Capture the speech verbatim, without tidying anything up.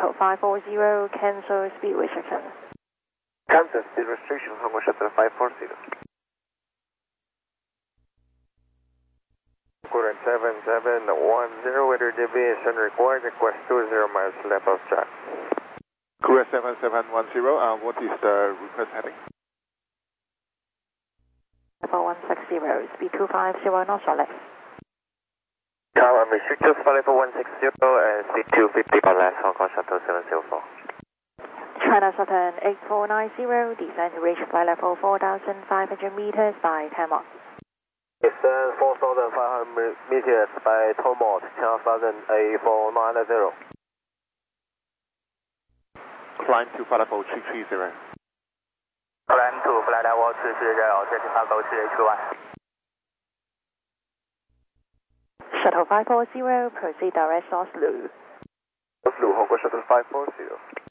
Shuttle five four zero, cancel speed restriction. Cancel speed restriction, Hongo Shuttle five four zero. Current seven seven one zero, weather deviation required, request two zero miles left of track. Korea seven seven one zero, uh, what is the request heading? four one six zero, speed two five zero knots or less. Tower restricted four one six zero and speed two fifty or less, Hong Kong Shuttle seven zero four. China Southern eight four nine zero, descend to reach flight level four thousand five hundred meters by ten knots. Descend four thousand five hundred meters by ten knots, China Southern eight four nine zero. Climb to flight level three three zero. Climb to flight level three three zero, setting cargo C H one. Shuttle five four zero, proceed direct Oslo. Oslo, Hong Kong Shuttle five four zero.